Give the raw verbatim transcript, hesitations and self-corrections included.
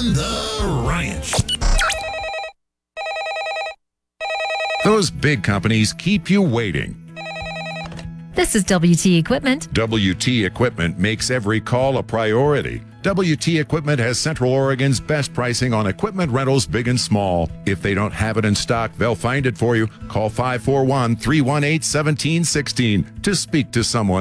on the ranch. Those big companies keep you waiting. This is W T Equipment. W T Equipment makes every call a priority. W T Equipment has Central Oregon's best pricing on equipment rentals, big and small. If they don't have it in stock, they'll find it for you. Call five four one, three one eight, one seven one six to speak to someone